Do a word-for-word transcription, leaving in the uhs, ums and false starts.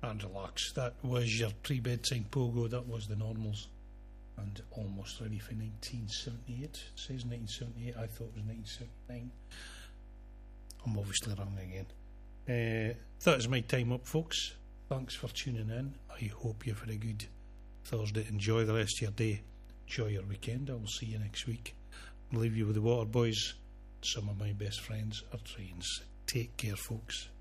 and relax. That was your pre-bedtime pogo. That was the Normals. And Almost Ready for nineteen seventy-eight. It says nineteen seventy-eight. I thought it was nineteen seventy-nine. I'm obviously wrong again. Uh, that is my time up, folks. Thanks for tuning in. I hope you've had a good Thursday. Enjoy the rest of your day. Enjoy your weekend. I will see you next week. I'll leave you with the Waterboys. Some of my best friends are trains. Take care, folks.